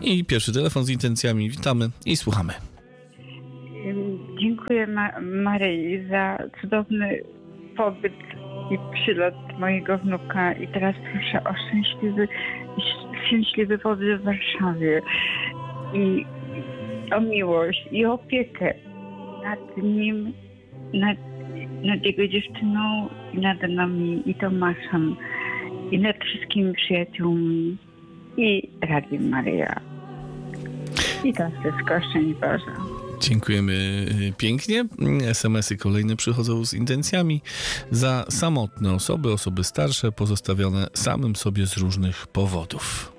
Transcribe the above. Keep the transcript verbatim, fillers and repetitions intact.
I pierwszy telefon z intencjami. Witamy i słuchamy. Dziękuję Ma- Maryi za cudowny pobyt i przylot mojego wnuka i teraz proszę o szczęśliwy, szczęśliwy pobyt w Warszawie i o miłość i opiekę nad nim, nad, nad jego dziewczyną i nad nami i Tomaszem i nad wszystkimi przyjaciółmi i Radiem Maryja. I to wszystko, szczęść Boże. Dziękujemy pięknie. es em esy kolejne przychodzą z intencjami za samotne osoby, osoby starsze, pozostawione samym sobie z różnych powodów.